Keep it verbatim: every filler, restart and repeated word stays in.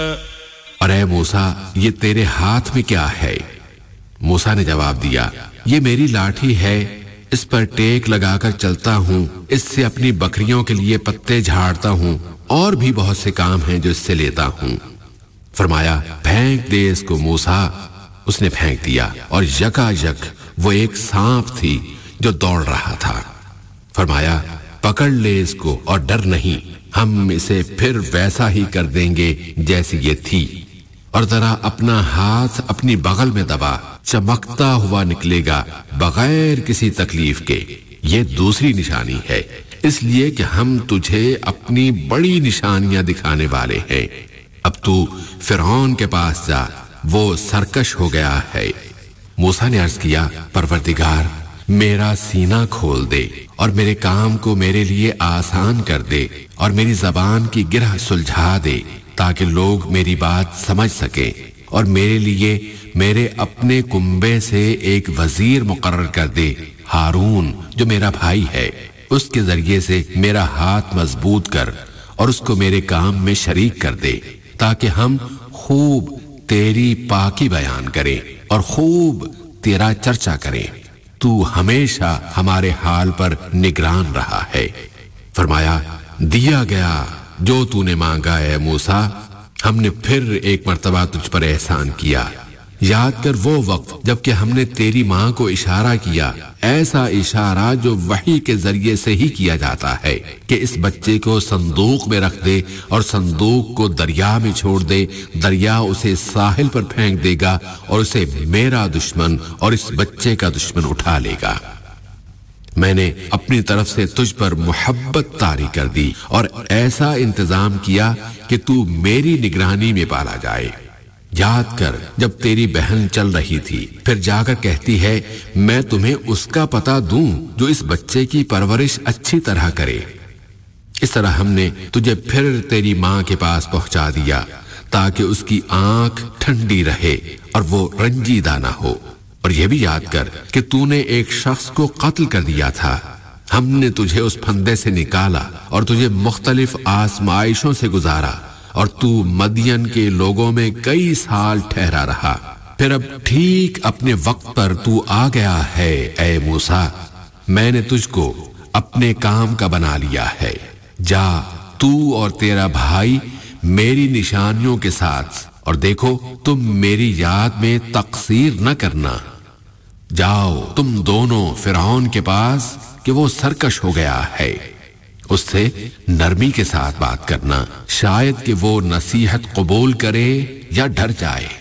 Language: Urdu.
اور اے موسیٰ یہ تیرے ہاتھ میں کیا ہے؟ موسیٰ نے جواب دیا یہ میری لاٹھی ہے، اس پر ٹیک لگا کر چلتا ہوں، اس سے اپنی بکریوں کے لیے پتے جھاڑتا ہوں، اور بھی بہت سے کام ہیں جو اس سے لیتا ہوں۔ فرمایا پھینک دے اس کو موسیٰ۔ اس نے پھینک دیا اور یکا یک وہ ایک سانپ تھی جو دوڑ رہا تھا۔ فرمایا پکڑ لے اس کو اور ڈر نہیں، ہم اسے پھر ویسا ہی کر دیں گے جیسی یہ تھی، اور ذرا اپنا ہاتھ اپنی بغل میں دبا، چمکتا ہوا نکلے گا بغیر کسی تکلیف کے۔ یہ دوسری نشانی ہے، اس لیے کہ ہم تجھے اپنی بڑی نشانیاں دکھانے والے ہیں۔ اب تو فرعون کے پاس جا، وہ سرکش ہو گیا ہے۔ موسیٰ نے عرض کیا پروردگار میرا سینہ کھول دے اور میرے کام کو میرے لیے آسان کر دے، اور میری زبان کی گرہ سلجھا دے تاکہ لوگ میری بات سمجھ سکیں، اور میرے لیے میرے اپنے کنبے سے ایک وزیر مقرر کر دے، ہارون جو میرا بھائی ہے، اس کے ذریعے سے میرا ہاتھ مضبوط کر اور اس کو میرے کام میں شریک کر دے، تاکہ ہم خوب تیری پاکی بیان کریں اور خوب تیرا چرچا کریں۔ تو ہمیشہ ہمارے حال پر نگران رہا ہے۔ فرمایا دیا گیا جو تو نے مانگا ہے موسیٰ، ہم نے پھر ایک مرتبہ تجھ پر احسان کیا۔ یاد کر وہ وقت جب کہ ہم نے تیری ماں کو اشارہ کیا، ایسا اشارہ جو وحی کے ذریعے سے ہی کیا جاتا ہے، کہ اس بچے کو صندوق میں رکھ دے اور صندوق کو دریا میں چھوڑ دے، دریا اسے ساحل پر پھینک دے گا اور اسے میرا دشمن اور اس بچے کا دشمن اٹھا لے گا۔ میں نے اپنی طرف سے تجھ پر محبت طاری کر دی اور ایسا انتظام کیا کہ تو میری نگرانی میں پالا جائے۔ یاد کر جب تیری بہن چل رہی تھی، پھر جا کر کہتی ہے میں تمہیں اس کا پتہ دوں جو اس بچے کی پرورش اچھی طرح کرے۔ اس طرح ہم نے تجھے پھر تیری ماں کے پاس پہنچا دیا تاکہ اس کی آنکھ ٹھنڈی رہے اور وہ رنجیدہ نہ ہو۔ اور یہ بھی یاد کر کہ تو نے ایک شخص کو قتل کر دیا تھا، ہم نے تجھے اس پھندے سے نکالا اور تجھے مختلف آزمائشوں سے گزارا، اور تو مدین کے لوگوں میں کئی سال ٹھہرا رہا۔ پھر اب ٹھیک اپنے وقت پر تو آ گیا ہے اے موسیٰ، میں نے تجھ کو اپنے کام کا بنا لیا ہے۔ جا تو اور تیرا بھائی میری نشانیوں کے ساتھ، اور دیکھو تم میری یاد میں تقصیر نہ کرنا۔ جاؤ تم دونوں فرعون کے پاس کہ وہ سرکش ہو گیا ہے، اس سے نرمی کے ساتھ بات کرنا، شاید کہ وہ نصیحت قبول کرے یا ڈر جائے۔